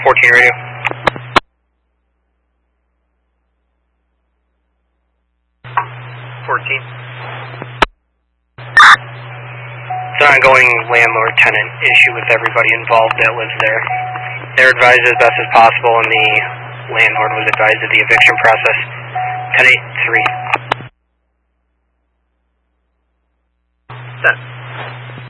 14 radio. It's an ongoing landlord-tenant issue with everybody involved that lives there. They're advised as best as possible, and the landlord was advised of the eviction process. 10-8-3. Set.